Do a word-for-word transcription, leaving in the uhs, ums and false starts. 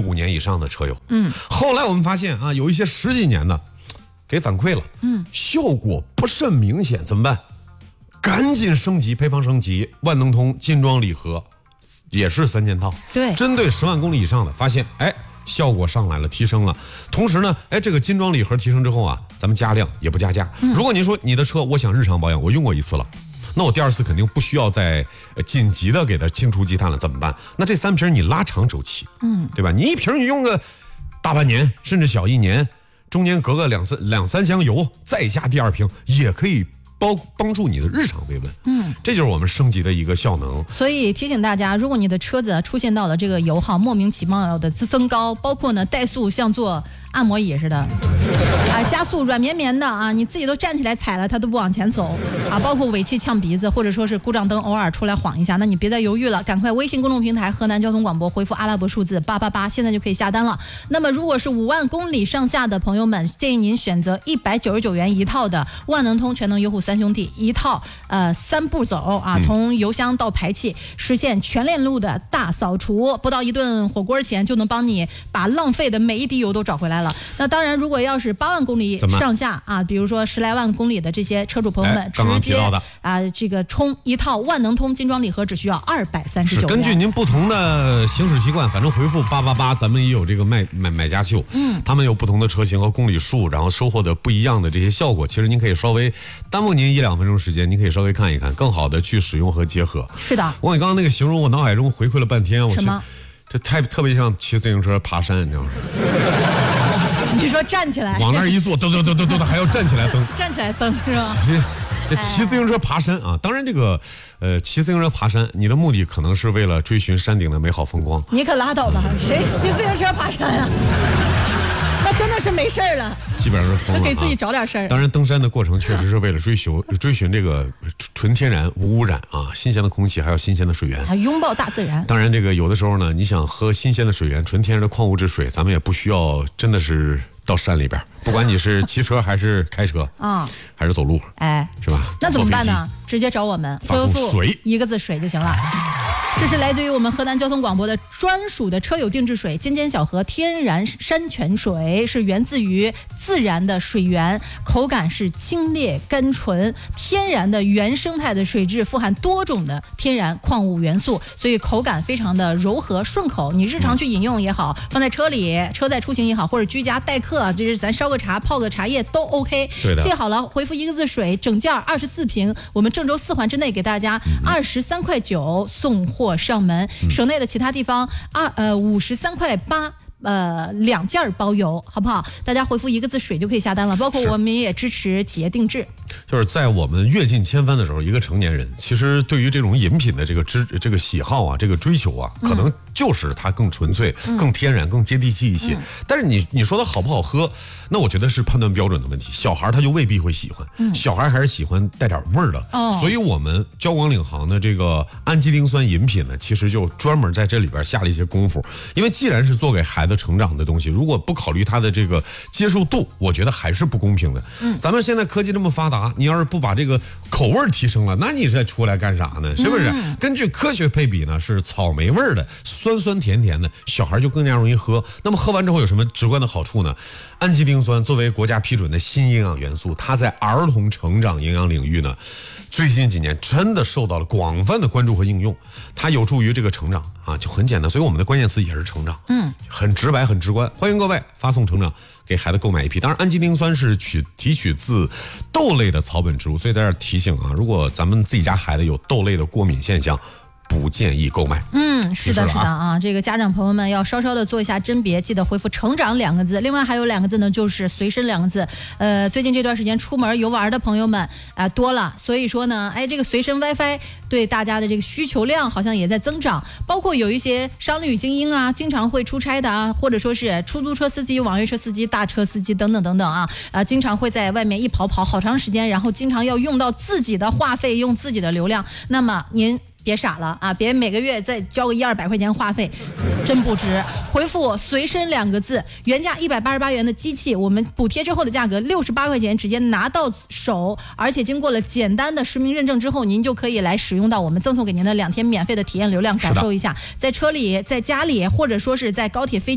五年以上的车友。嗯，后来我们发现啊，有一些十几年的，给反馈了，嗯，效果不甚明显，怎么办？赶紧升级，配方升级，万能通金装礼盒也是三件套。 对， 针对十万公里以上的，发现哎。效果上来了，提升了。同时呢，哎，这个金装礼盒提升之后啊，咱们加量也不加价。嗯、如果您说你的车，我想日常保养，我用过一次了，那我第二次肯定不需要再紧急的给它清除积碳了，怎么办？那这三瓶你拉长周期，嗯，对吧？你一瓶你用个大半年，甚至小一年，中间隔个两三两三箱油，再加第二瓶也可以。帮帮助你的日常维稳，嗯，这就是我们升级的一个效能。 所以提醒大家，如果你的车子出现到了这个油耗莫名其妙的增高，包括呢怠速像做按摩椅似的，啊，加速软绵绵的啊，你自己都站起来踩了，它都不往前走啊，包括尾气呛鼻子，或者说是故障灯偶尔出来晃一下，那你别再犹豫了，赶快微信公众平台河南交通广播回复阿拉伯数字八八八，现在就可以下单了。那么如果是五万公里上下的朋友们，建议您选择一百九十九元一套的万能通全能优护三兄弟一套，呃，三步走啊，从油箱到排气，实现全链路的大扫除，不到一顿火锅钱就能帮你把浪费的每一滴油都找回来了。那当然，如果要是八万公里上下啊，比如说十来万公里的这些车主朋友们， 哎、刚刚直接啊这个充一套万能通金装礼盒只需要二百三十九元。 根据您不同的行驶习惯，反正回复八八八，咱们也有这个卖买买家秀，嗯，他们有不同的车型和公里数，然后收获的不一样的这些效果。其实您可以稍微耽误您一两分钟时间，您可以稍微看一看，更好的去使用和结合。 是的， 我你刚刚那个形容，我脑海中回馈了半天，我什么？ 这太特别像骑自行车爬山，你知道吗？ 你说站起来， 往那儿一坐，噔噔噔噔噔，还要站起来蹬， 站起来蹬是吧？ 这骑自行车爬山啊，当然这个，呃，骑自行车爬山，你的目的可能是为了追寻山顶的美好风光。 你可拉倒吧，谁骑自行车爬山啊？那真的是没事儿了， 基本上是疯了、啊， 给自己找点事儿。 当然，登山的过程确实是为了追求追寻这个纯天然、无污染啊，新鲜的空气，还有新鲜的水源， 还拥抱大自然。 当然，这个有的时候呢，你想喝新鲜的水源、纯天然的矿物质水，咱们也不需要真的是到山里边，不管你是骑车还是开车啊、嗯，还是走路， 哎， 是吧？ 那怎么办呢？直接找我们， 发送水一个字水就行了。这是来自于我们河南交通广播的专属的车友定制水，尖尖小河天然山泉水，是源自于自然的水源，口感是清冽甘醇，天然的原生态的水质，富含多种的天然矿物元素，所以口感非常的柔和顺口。你日常去饮用也好，放在车里车载出行也好，或者居家待客，这是咱烧个茶泡个茶叶都 OK。 对的， 记好了，回复一个字水，整件二十四瓶，我们郑州四环之内给大家二十三块九送货上门，嗯、省内的其他地方二呃五十三块八。呃，两件包邮，好不好？大家回复一个字水就可以下单了。包括我们也支持企业定制。 就是在我们阅尽千帆的时候，一个成年人其实对于这种饮品的这个知这个喜好啊，这个追求啊，可能就是它更纯粹、嗯、更天然、更接地气一些。嗯、但是你你说它好不好喝，那我觉得是判断标准的问题。小孩他就未必会喜欢，嗯、小孩还是喜欢带点味儿的。哦，所以我们交广领航的这个氨基丁酸饮品呢，其实就专门在这里边下了一些功夫。因为既然是做给孩子的成长的东西，如果不考虑它的这个接受度，我觉得还是不公平的。嗯，咱们现在科技这么发达，你要是不把这个口味提升了，那你再出来干啥呢？是不是？嗯、根据科学配比呢，是草莓味的，酸酸甜甜的，小孩就更加容易喝。那么喝完之后有什么直观的好处呢？氨基丁酸作为国家批准的新营养元素，它在儿童成长营养领域呢，最近几年真的受到了广泛的关注和应用。它有助于这个成长啊，就很简单。所以我们的关键词也是成长，嗯，很直白，很直观。欢迎各位发送成长给孩子购买一批。当然，氨基丁酸是取提取自豆类的草本植物，所以在这儿提醒啊，如果咱们自己家孩子有豆类的过敏现象，不建议购买。 嗯，是的，是的啊，这个家长朋友们要稍稍的做一下甄别，记得回复成长两个字。另外还有两个字呢，就是随身两个字。呃，最近这段时间出门游玩的朋友们啊、呃、多了，所以说呢，哎，这个随身 WiFi 对大家的这个需求量好像也在增长。包括有一些商旅精英啊，经常会出差的啊，或者说是出租车司机、网约车司机、大车司机等等等等啊，啊，经常会在外面一跑跑好长时间，然后经常要用到自己的话费，用自己的流量。那么您别傻了啊！别每个月再交个一二百块钱话费，真不值。回复随身两个字，原价一百八十八元的机器，我们补贴之后的价格六十八块钱，直接拿到手，而且经过了简单的实名认证之后，您就可以来使用到我们赠送给您的两天免费的体验流量，感受一下，在车里、在家里，或者说是在高铁、飞机。